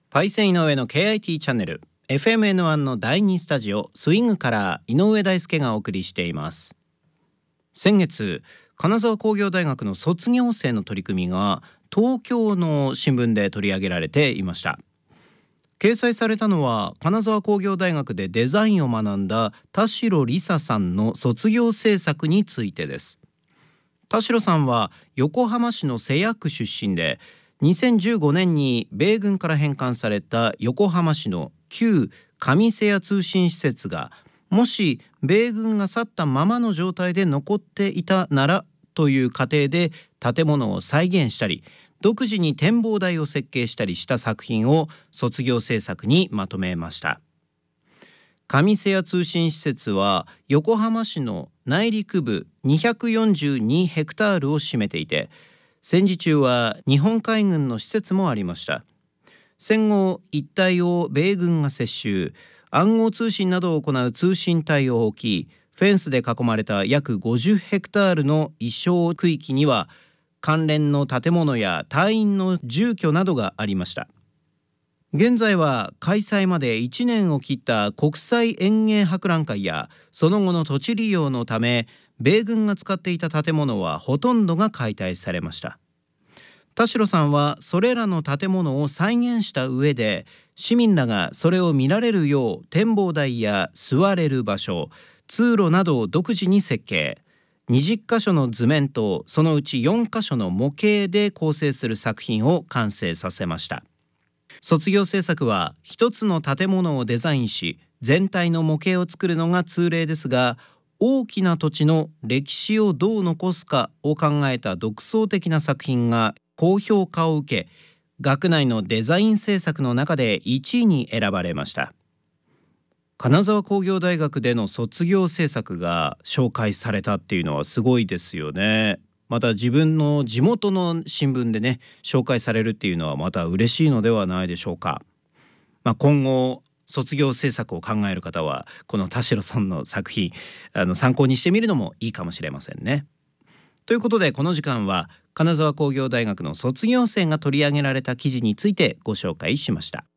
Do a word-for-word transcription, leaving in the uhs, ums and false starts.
パイセン井上の ケーアイティー チャンネル エフエムエヌワン のだいにスタジオスイングから井上大輔がお送りしています。先月、金沢工業大学の卒業生の取り組みが東京の新聞で取り上げられていました。掲載されたのは金沢工業大学でデザインを学んだ田代理沙さんの卒業制作についてです。田代さんは横浜市の瀬谷区出身で、にせんじゅうごねんに米軍から返還された横浜市の旧上瀬谷通信施設がもし米軍が去ったままの状態で残っていたならという過程で建物を再現したり、独自に展望台を設計したりした作品を卒業制作にまとめました。上瀬谷通信施設は横浜市の内陸部にひゃくよんじゅうにヘクタールを占めていて、戦時中は日本海軍の施設もありました。戦後一帯を米軍が接収、暗号通信などを行う通信帯を置き、フェンスで囲まれた約ごじゅうヘクタールの意匠区域には関連の建物や隊員の住居などがありました。現在は開催までいちねんを切った国際園芸博覧会やその後の土地利用のため、米軍が使っていた建物はほとんどが解体されました。田代さんはそれらの建物を再現した上で、市民らがそれを見られるよう展望台や座れる場所、通路などを独自に設計。にじゅっかしょの図面とそのうちよんかしょの模型で構成する作品を完成させました。卒業制作は一つの建物をデザインし、全体の模型を作るのが通例ですが、大きな土地の歴史をどう残すかを考えた独創的な作品が高評価を受け、学内のデザイン制作の中でいちいに選ばれました。金沢工業大学での卒業制作が紹介されたっていうのはすごいですよね。また自分の地元の新聞でね紹介されるっていうのはまた嬉しいのではないでしょうか。まあ、今後卒業制作を考える方はこの田代さんの作品あの参考にしてみるのもいいかもしれませんね。ということで、この時間は金沢工業大学の卒業生が取り上げられた記事についてご紹介しました。